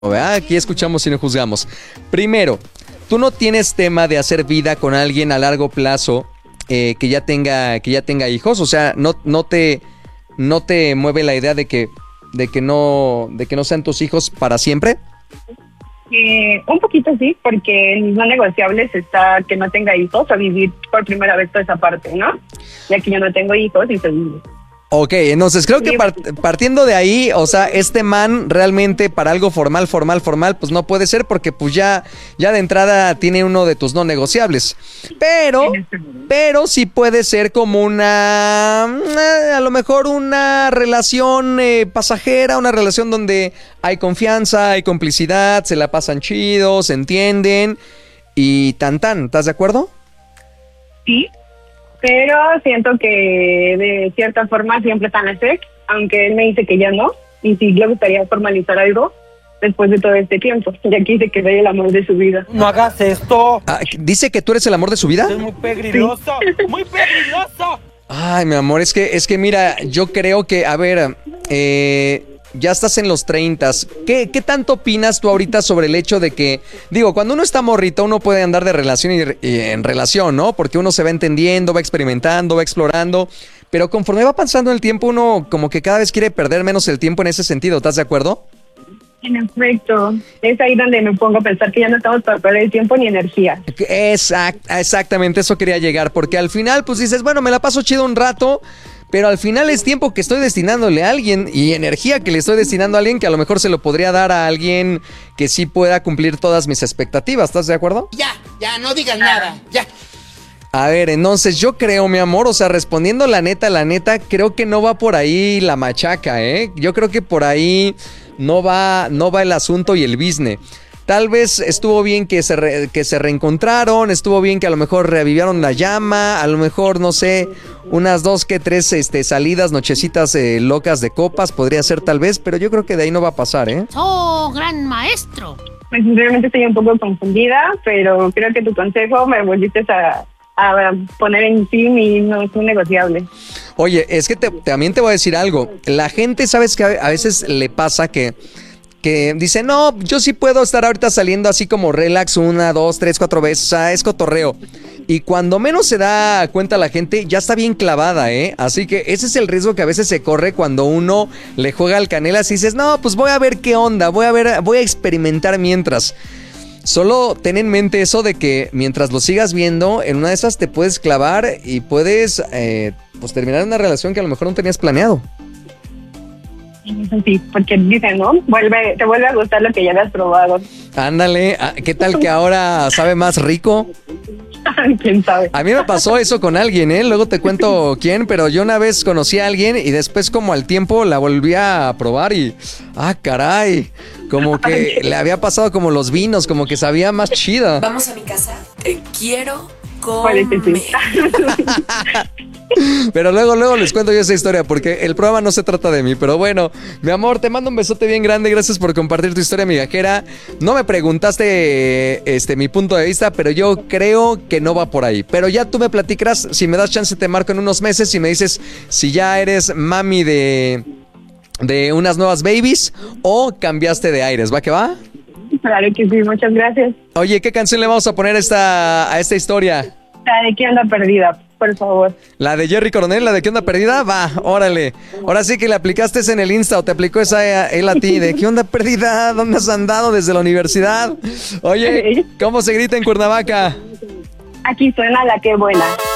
¿verdad? Aquí escuchamos y no juzgamos. Primero, tú no tienes tema de hacer vida con alguien a largo plazo que ya tenga hijos. O sea, no te mueve la idea de que no sean tus hijos para siempre. Un poquito sí, porque en no negociables está que no tenga hijos o vivir por primera vez toda esa parte, ¿no? Ya que yo no tengo hijos y segundo. Ok, entonces creo que partiendo de ahí, o sea, este man realmente para algo formal, pues no puede ser porque pues ya de entrada tiene uno de tus no negociables. Pero sí puede ser como a lo mejor una relación pasajera, una relación donde hay confianza, hay complicidad, se la pasan chido, se entienden y ¿estás de acuerdo? Sí. Pero siento que de cierta forma siempre están en sex, aunque él me dice que ya no, y sí le gustaría formalizar algo después de todo este tiempo, ya que dice que soy el amor de su vida. No hagas esto. ¿Dice que tú eres el amor de su vida? Es muy peligroso, sí. Muy peligroso. Ay, mi amor, es que mira, yo creo que, a ver, ya estás en los 30s. ¿Qué tanto opinas tú ahorita sobre el hecho de que, digo, cuando uno está morrito, uno puede andar de relación y en relación, ¿no? Porque uno se va entendiendo, va experimentando, va explorando, pero conforme va pasando el tiempo, uno como que cada vez quiere perder menos el tiempo en ese sentido, ¿estás de acuerdo? En efecto, es ahí donde me pongo a pensar que ya no estamos para perder tiempo ni energía. Exactamente, eso quería llegar, porque al final, pues dices, bueno, me la paso chido un rato, pero al final es tiempo que estoy destinándole a alguien y energía que le estoy destinando a alguien que a lo mejor se lo podría dar a alguien que sí pueda cumplir todas mis expectativas. ¿Estás de acuerdo? Ya, no digas nada, ya. A ver, entonces yo creo, mi amor, o sea, respondiendo la neta, creo que no va por ahí la machaca, ¿eh? Yo creo que por ahí no va el asunto y el business. Tal vez estuvo bien que se reencontraron, estuvo bien que a lo mejor revivieron la llama, a lo mejor, no sé, unas 2 que 3 salidas, nochecitas locas de copas, podría ser tal vez, pero yo creo que de ahí no va a pasar, ¿eh? ¡Oh, gran maestro! Pues sinceramente estoy un poco confundida, pero creo que tu consejo me volviste a poner en sí mi no es un negociable. Oye, es que también te voy a decir algo. La gente, ¿sabes que a veces le pasa que dice, no, yo sí puedo estar ahorita saliendo así como relax 1, 2, 3, 4 veces, o sea, es cotorreo. Y cuando menos se da cuenta la gente, ya está bien clavada, ¿eh? Así que ese es el riesgo que a veces se corre cuando uno le juega al canelas y dices, no, pues voy a ver qué onda, voy a experimentar mientras. Solo ten en mente eso de que mientras lo sigas viendo, en una de esas te puedes clavar y puedes pues terminar una relación que a lo mejor no tenías planeado. Sí, porque dicen, ¿no? Te vuelve a gustar lo que ya habías probado. Ándale, ¿qué tal que ahora sabe más rico? ¿Quién sabe? A mí me pasó eso con alguien, ¿eh? Luego te cuento quién, pero yo una vez conocí a alguien y después como al tiempo la volví a probar y... ¡Ah, caray! Como que le había pasado como los vinos, como que sabía más chida. Vamos a mi casa. Te quiero comer. Pero luego les cuento yo esa historia porque el programa no se trata de mí. Pero bueno, mi amor, te mando un besote bien grande. Gracias por compartir tu historia migajera. No me preguntaste mi punto de vista, pero yo creo que no va por ahí. Pero ya tú me platicarás. Si me das chance te marco en unos meses y me dices si ya eres mami de unas nuevas babies o cambiaste de aires. ¿Va que va? Claro que sí, muchas gracias. Oye, ¿qué canción le vamos a poner a esta historia? La de ¿Qué onda perdida? Por favor. ¿La de Jerry Coronel? ¿La de ¿Qué onda perdida? Va, órale. Ahora sí que le aplicaste esa en el Insta o te aplicó esa él a ti. ¿De qué onda perdida? ¿Dónde has andado desde la universidad? Oye, ¿cómo se grita en Cuernavaca? Aquí suena la que buena.